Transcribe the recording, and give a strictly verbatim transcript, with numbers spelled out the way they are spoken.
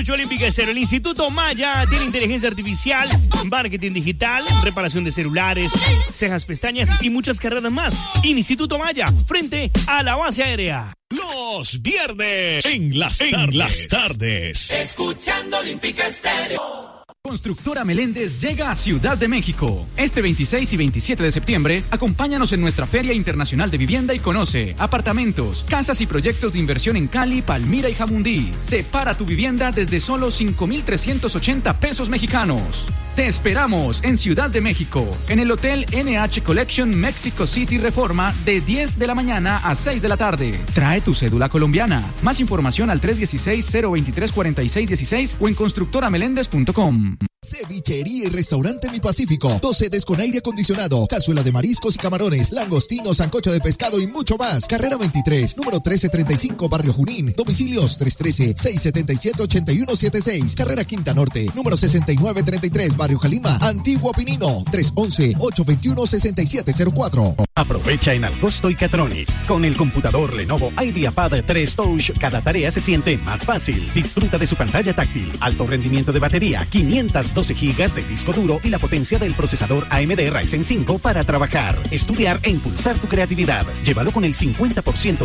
Escucha Olímpica Estéreo. El Instituto Maya tiene inteligencia artificial, marketing digital, reparación de celulares, cejas, pestañas y muchas carreras más. Instituto Maya, frente a la base aérea. Los viernes en las en tardes. las tardes. Escuchando Olímpica Estéreo. Constructora Meléndez llega a Ciudad de México. Este veintiséis y veintisiete de septiembre, acompáñanos en nuestra Feria Internacional de Vivienda y conoce apartamentos, casas y proyectos de inversión en Cali, Palmira y Jamundí. Separa tu vivienda desde solo cinco mil trescientos ochenta pesos mexicanos. Te esperamos en Ciudad de México, en el Hotel N H Collection Mexico City Reforma de diez de la mañana a seis de la tarde. Trae tu cédula colombiana. Más información al tres uno seis, cero dos tres, cuatro seis uno seis o en constructora meléndez punto com. Cevichería y Restaurante Mi Pacífico. Dos sedes con aire acondicionado, cazuela de mariscos y camarones, langostinos, sancocho de pescado y mucho más. Carrera veintitrés, número trece treinta y cinco, Barrio Junín. Domicilios tres uno tres, seis siete siete, ocho uno siete seis. Carrera Quinta Norte, número sesenta y nueve treinta y tres, Barrio Calima. Antiguo Pinino, tres once, ocho veintiuno, sesenta y siete cero cuatro. Aprovecha en Algosto y Catronics. Con el computador Lenovo IdeaPad tres Touch, cada tarea se siente más fácil. Disfruta de su pantalla táctil, alto rendimiento de batería, quinientos doce gigas de disco duro y la potencia del procesador A M D Ryzen cinco para trabajar, estudiar e impulsar tu creatividad. Llévalo con el cincuenta por ciento